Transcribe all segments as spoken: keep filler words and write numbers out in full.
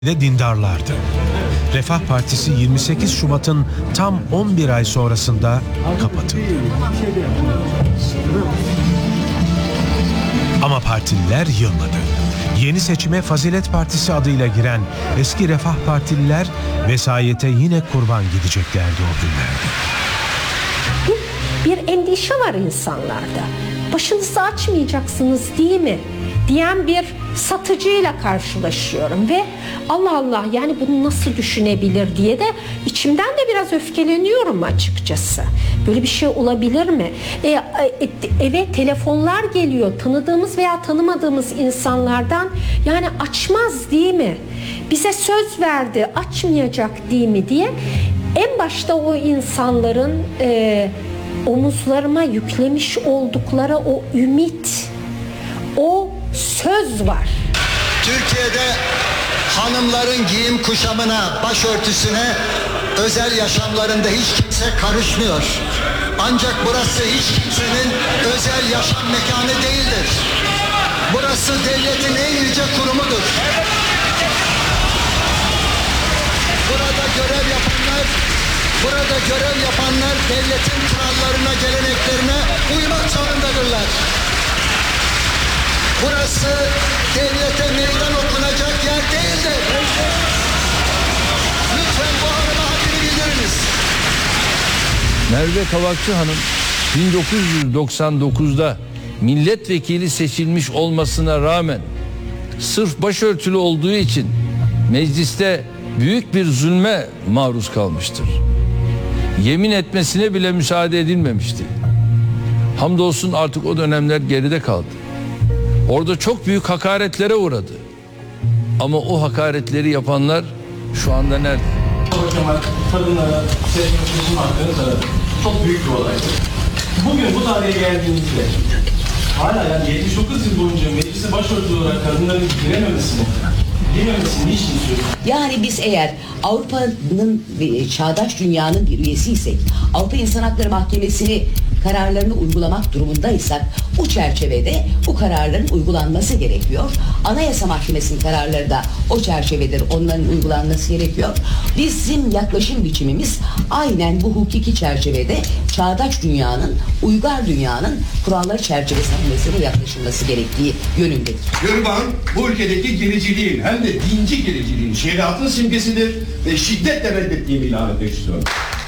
de dindarlardı. Refah Partisi yirmi sekiz Şubat'ın tam on bir ay sonrasında kapatıldı. Ama partililer yılmadı. Yeni seçime Fazilet Partisi adıyla giren eski Refah Partililer vesayete yine kurban gideceklerdi o günlerde. Bir endişe var insanlarda. Başınızı açmayacaksınız değil mi? Diyen bir satıcıyla karşılaşıyorum ve Allah Allah yani bunu nasıl düşünebilir diye de içimden de biraz öfkeleniyorum açıkçası. Böyle bir şey olabilir mi? E, e, eve telefonlar geliyor tanıdığımız veya tanımadığımız insanlardan, yani açmaz değil mi? Bize söz verdi, açmayacak değil mi diye. En başta o insanların e, omuzlarıma yüklemiş oldukları o ümit, o söz var. Türkiye'de hanımların giyim kuşamına, başörtüsüne, özel yaşamlarında hiç kimse karışmıyor. Ancak burası hiç kimsenin özel yaşam mekanı değildir. Burası devletin en yüce kurumudur. Burada görev yapanlar, burada görev yapanlar devletin kurallarına, geleneklerine uymak zorundadırlar. Burası devlete meydan okunacak yer değildir. Lütfen bu hanıma haddini bildiriniz. Merve Kavakçı Hanım bin dokuz yüz doksan dokuzda milletvekili seçilmiş olmasına rağmen sırf başörtülü olduğu için mecliste büyük bir zulme maruz kalmıştır. Yemin etmesine bile müsaade edilmemişti. Hamdolsun artık o dönemler geride kaldı. Orada çok büyük hakaretlere uğradı. Ama o hakaretleri yapanlar şu anda nerede? Kadınlara seçim hakkını tanıdı. Çok büyük bir olaydı. Bugün bu tarihe geldiğimizde hala yani yetmiş dokuz yıl boyunca meclise başörtülü olarak kadınların girememesini, girememesini niçin istiyoruz? Yani biz eğer Avrupa'nın çağdaş dünyanın bir üyesiysek, Avrupa İnsan Hakları Mahkemesi'ni kararlarını uygulamak durumundaysak bu çerçevede bu kararların uygulanması gerekiyor. Anayasa Mahkemesi'nin kararları da o çerçevedir, onların uygulanması gerekiyor. Bizim yaklaşım biçimimiz aynen bu hukuki çerçevede çağdaş dünyanın, uygar dünyanın kuralları çerçevesinde meseleye yaklaşılması gerektiği yönündedir. Gürban bu ülkedeki gericiliğin hem de dinci gericiliğin şeriatın simgesidir ve şiddetle reddettiğimi ilan etmek istiyorum.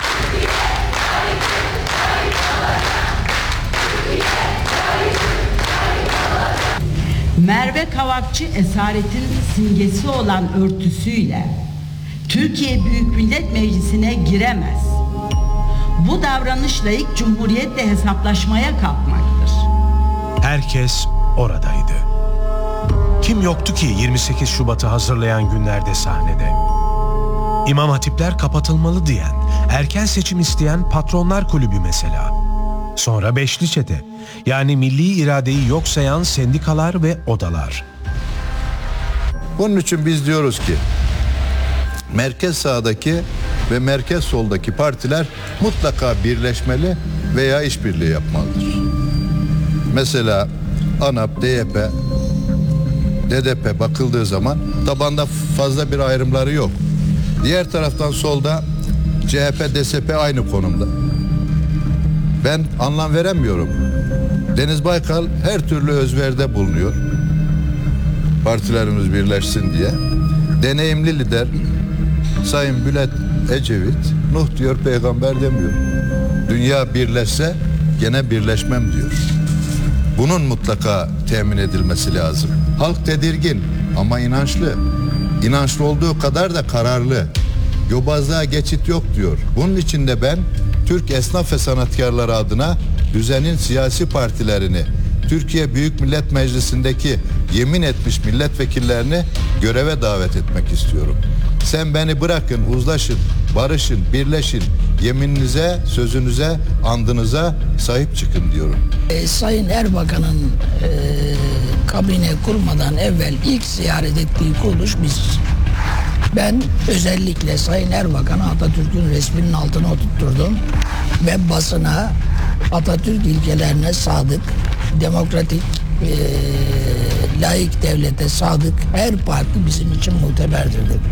Merve Kavakçı esaretin simgesi olan örtüsüyle Türkiye Büyük Millet Meclisi'ne giremez. Bu davranışla ilk Cumhuriyet'le hesaplaşmaya kalkmaktır. Herkes oradaydı. Kim yoktu ki yirmi sekiz Şubat'ı hazırlayan günlerde sahnede? İmam hatipler kapatılmalı diyen, erken seçim isteyen Patronlar Kulübü mesela. Sonra Beşli Çete, yani milli iradeyi yok sayan sendikalar ve odalar. Bunun için biz diyoruz ki merkez sağdaki ve merkez soldaki partiler mutlaka birleşmeli veya işbirliği yapmalıdır. Mesela ANAP, D Y P, D D P bakıldığı zaman tabanda fazla bir ayrımları yok. Diğer taraftan solda C H P, D S P aynı konumda. Ben anlam veremiyorum. Deniz Baykal her türlü özveride bulunuyor. Partilerimiz birleşsin diye. Deneyimli lider Sayın Bülent Ecevit, Nuh diyor, peygamber demiyor. Dünya birleşse gene birleşmem diyor. Bunun mutlaka temin edilmesi lazım. Halk tedirgin ama inançlı. İnançlı olduğu kadar da kararlı. Yobazlığa geçit yok diyor. Bunun için de ben Türk esnaf ve sanatkarları adına düzenin siyasi partilerini, Türkiye Büyük Millet Meclisi'ndeki yemin etmiş milletvekillerini göreve davet etmek istiyorum. Sen beni bırakın, uzlaşın, barışın, birleşin, yemininize, sözünüze, andınıza sahip çıkın diyorum. E, Sayın Erbakan'ın e, kabine kurmadan evvel ilk ziyaret ettiği kuruluş biziz. Ben özellikle Sayın Erbakan'a Atatürk'ün resminin altına oturtturdum ve basına Atatürk ilkelerine sadık, demokratik e, laik devlete sadık her parti bizim için muteberdir dedi.